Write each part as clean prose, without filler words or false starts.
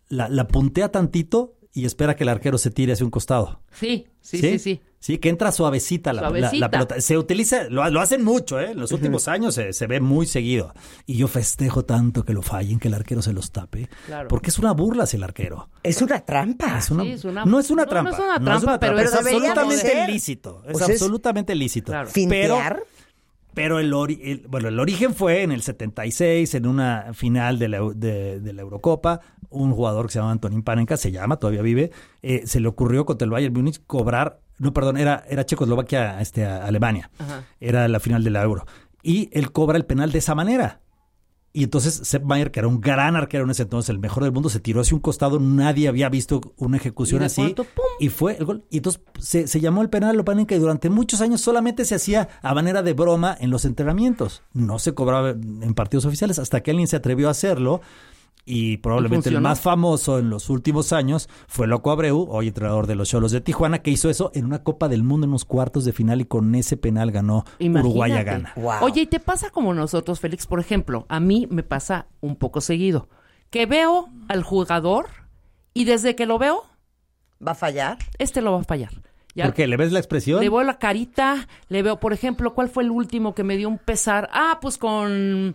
la puntea tantito y espera que el arquero se tire hacia un costado. Sí. Sí, que entra suavecita la pelota. Se utiliza, lo hacen mucho, ¿eh? En los últimos años se ve muy seguido. Y yo festejo tanto que lo fallen, que el arquero se los tape. Claro. Porque es una burla hacia el arquero. Es una trampa. No es una trampa. No es una trampa, pero es absolutamente lícito. Es absolutamente lícito. Claro. Fintear. Pero el origen fue en el 76, en una final de la Eurocopa. Un jugador que se llama Antonín Panenka, todavía vive, se le ocurrió contra el Bayern Múnich cobrar, era Checoslovaquia, Alemania. Ajá. Era la final de la Euro. Y él cobra el penal de esa manera. Y entonces Sepp Maier, que era un gran arquero en ese entonces, el mejor del mundo, se tiró hacia un costado. Nadie había visto una ejecución así. Pronto, y fue el gol. Y entonces se llamó el penal a Panenka y durante muchos años solamente se hacía a manera de broma en los entrenamientos. No se cobraba en partidos oficiales hasta que alguien se atrevió a hacerlo. Y probablemente el más famoso en los últimos años fue Loco Abreu, hoy entrenador de los Xolos de Tijuana, que hizo eso en una Copa del Mundo en unos cuartos de final y con ese penal ganó. Uruguay a Ghana. Wow. Oye, ¿y te pasa como nosotros, Félix? Por ejemplo, a mí me pasa un poco seguido, que veo al jugador y desde que lo veo... ¿Va a fallar? Lo va a fallar. ¿Ya? ¿Por qué? ¿Le ves la expresión? Le veo la carita, le veo, por ejemplo, ¿cuál fue el último que me dio un pesar? Pues con...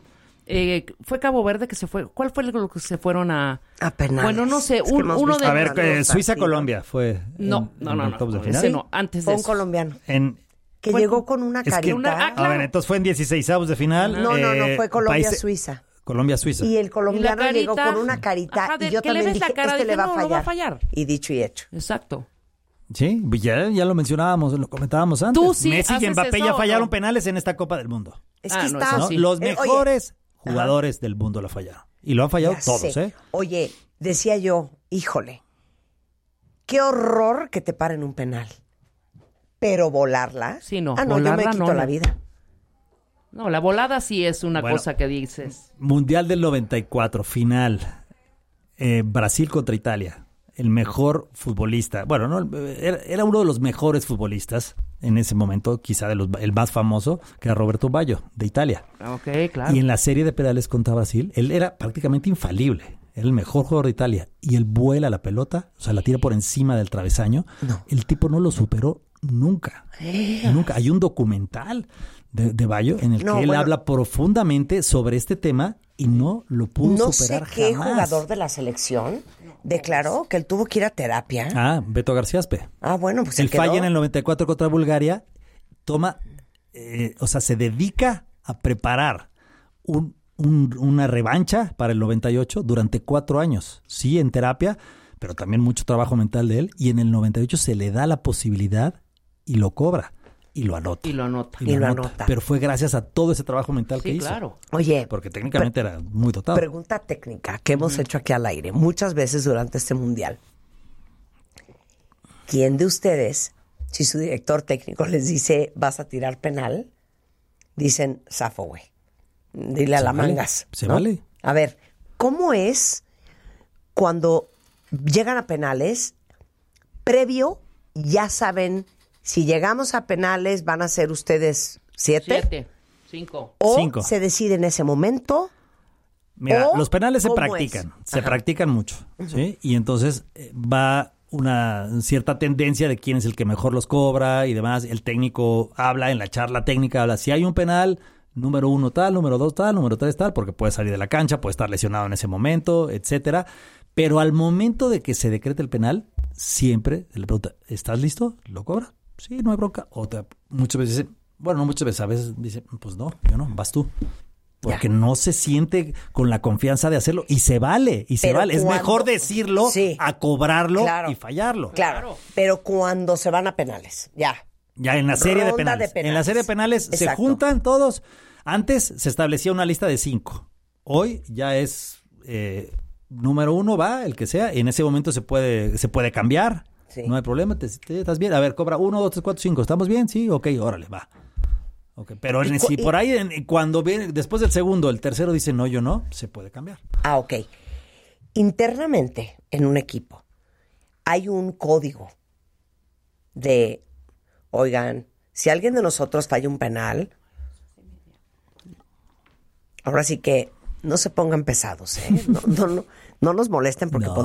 fue Cabo Verde que se fue. ¿Cuál fue lo que se fueron a penales? Bueno, no sé, uno de... A ver, Suiza-Colombia fue... No. Ese no, antes de fue un eso. colombiano. Que llegó con una carita. Claro. A ver, entonces fue en 16avos de final. No, fue Colombia-Suiza. Colombia-Suiza. Y el colombiano llegó con una carita. Y yo también dije, le va a fallar. Y dicho y hecho. Exacto. Sí, ya lo mencionábamos, lo comentábamos antes. Tú sí Messi y Mbappé ya fallaron penales en esta Copa del Mundo. Es que está... Los mejores jugadores del mundo la fallaron. Y lo han fallado todos, ¿eh? Oye, decía yo, híjole, qué horror que te paren un penal. Pero volarla... Sí, no. Yo me quito la vida. No, la volada sí es una cosa que dices. Mundial del 94, final. Brasil contra Italia. El mejor futbolista. Bueno, no, era uno de los mejores futbolistas en ese momento, quizá el más famoso, que era Roberto Baggio, de Italia. Ok, claro. Y en la serie de penales contra Brasil, él era prácticamente infalible. Era el mejor jugador de Italia. Y él vuela la pelota, o sea, la tira por encima del travesaño. No. El tipo no lo superó nunca. Nunca. Hay un documental de Baggio en el que él habla profundamente sobre este tema y no lo pudo superar jamás. No sé qué jugador de la selección declaró que él tuvo que ir a terapia. Beto García-Aspe. Bueno, pues él falla en el 94 contra Bulgaria, se dedica a preparar una revancha para el 98 durante 4 años. Sí, en terapia, pero también mucho trabajo mental de él. Y en el 98 se le da la posibilidad y lo cobra. Y lo anota. Y lo anota. Pero fue gracias a todo ese trabajo mental que hizo. Claro. Oye. Porque técnicamente era muy dotado. Pregunta técnica que hemos hecho aquí al aire muchas veces durante este mundial. ¿Quién de ustedes, si su director técnico les dice vas a tirar penal, dicen zafo, güey? Dile a la mangas. Se vale. A ver, ¿cómo es cuando llegan a penales? Previo, ya saben... Si llegamos a penales, ¿van a ser ustedes 7? 5. ¿O 5. se decide en ese momento? Mira, los penales se practican. Se practican mucho. ¿Sí? Y entonces va una cierta tendencia de quién es el que mejor los cobra y demás. El técnico habla en la charla técnica, si hay un penal, número 1 tal, número 2 tal, número 3 tal, porque puede salir de la cancha, puede estar lesionado en ese momento, etcétera. Pero al momento de que se decrete el penal, siempre se le pregunta, ¿estás listo? ¿Lo cobra? Sí, no hay bronca. Muchas veces dice, a veces dice, pues no, yo no, vas tú. Porque no se siente con la confianza de hacerlo. Y se vale, Es mejor decirlo a cobrarlo y fallarlo. Claro, pero cuando se van a penales, ya en la serie de penales. En la serie de penales se juntan todos. Antes se establecía una lista de 5. Hoy ya es número 1 va, el que sea. Y en ese momento se puede cambiar. Sí. No hay problema, estás bien. A ver, cobra 1, 2, 3, 4, 5. ¿Estamos bien? Sí, ok, órale, va. Okay. Pero si por ahí, cuando viene, después del segundo, el tercero dice no, yo no, se puede cambiar. Ok. Internamente, en un equipo, hay un código de, oigan, si alguien de nosotros falla un penal, ahora sí que no se pongan pesados, ¿eh? No nos molesten porque